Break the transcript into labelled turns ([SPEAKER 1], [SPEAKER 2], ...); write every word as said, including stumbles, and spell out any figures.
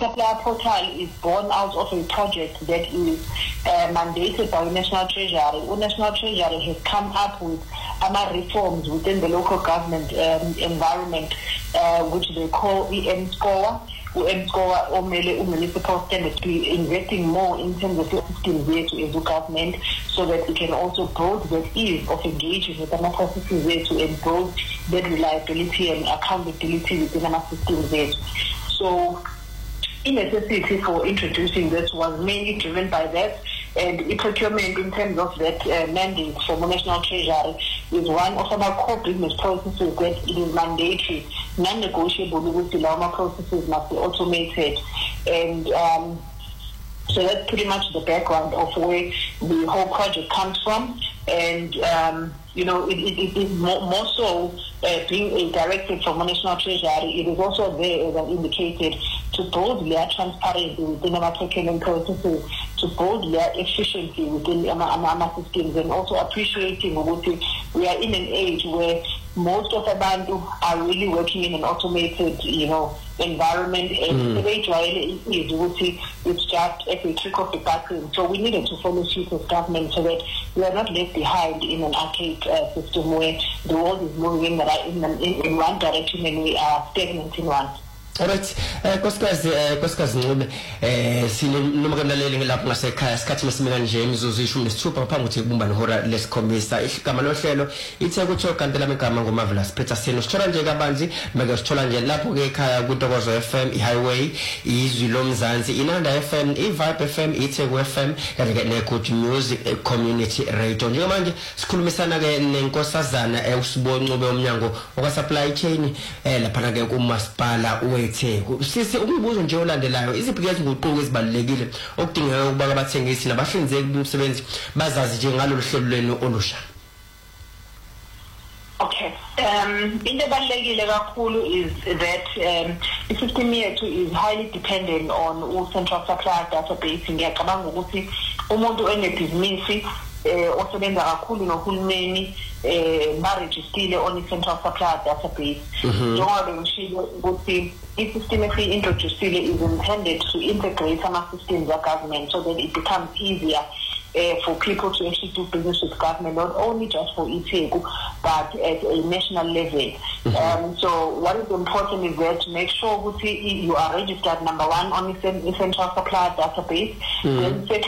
[SPEAKER 1] supplier portal is born out of a project that is uh, mandated by the National Treasury. The National Treasury has come up with ama reforms within the local government um, environment, uh, which they call E M SCOA. U-M SCOA omele municipal standard to investing more in terms of systems there to as a government, so that we can also build that ease of engaging with our processes there to improve that reliability and accountability within our systems there. So the necessity for introducing this was mainly driven by that, and the procurement in terms of that uh, mandate from the National Treasury is one of our core business processes that it is mandatory, non-negotiable, because the Lama processes must be automated. And um, so that's pretty much the background of where the whole project comes from. And, um, you know, it, it, it is more, more so uh, being a directive from the National Treasury. It is also there, as I indicated, to build their transparency within our procurement processes, to build their efficiency within our, our systems, and also appreciating what we are in an age where most of the bantu are really working in an automated, you know, environment, and mm. the way it's just as a trick of the backroom. So we needed to follow suit as government so that we are not left behind in an archaic uh, system where the world is moving in, in, in one direction and we are stagnant in one.
[SPEAKER 2] Alright, Kosikazi Kosikazi Ncube eh sinomkamlaleli ngilapha ngasekhaya isikhathi mesimela nje imizuzu ishumi nesithupha ngaphambi ukuthi kubumba nehora lesikhombisa igama lohlelo ithe kuthiwa kanti lami igama ngoMarvelous Peterson sithola nje kabanzi make sithola nje lapho ke ekhaya kuNtokozo F M iHighway izwi lomzansi Inanda F M iVibe F M iTheku F M kanye ke neGood Music Community Radio njengamanje sikhulumisana ke nenkosazana eusibonqube omnyango okwa supply chain eh lapha ke kumasipala eTheku. Sisi umbuzo nje olandelayo iziphi izinguquko ezibalekile okudingeka ukuba abathengisi nabahlinzeki bomsebenzi bazazi nje ngalolu hlelo lwenu olusha.
[SPEAKER 1] Okay. Um, into ebalekile kakhulu is that um, the system yethu is highly dependent on all central supplier database. Ngiyacabanga ukuthi umuntu enebhizinisi eh osebenza kakhulu nohulumeni eh barejistile on central supplier database. Njengoba ngishilo ukuthi i-system esi-introduced is intended to integrate some systems of government so that it becomes easier uh, for people to actually do business with government, not only just for iTheku, but at a national level. Mm-hmm. um, so what is important is that to make sure that you are registered, number one, on the central supplier database, mm-hmm. then